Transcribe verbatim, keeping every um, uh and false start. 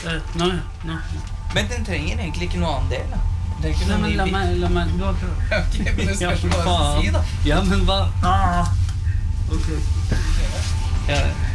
Nei, nei. Men den trenger egentlig ikke noe annen del, da. Det er ikke Nei, noe men la ny meg, la meg, du har prøvd. Ok, men det spørs hva jeg skal si, da. Ja, men hva? Ah, ok. Ja,